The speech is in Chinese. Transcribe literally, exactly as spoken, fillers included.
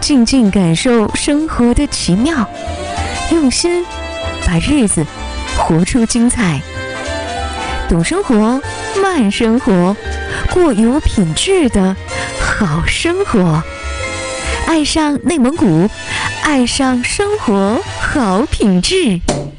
静静感受生活的奇妙，用心把日子活出精彩。懂生活，慢生活，过有品质的好生活。爱上内蒙古，爱上生活好品质。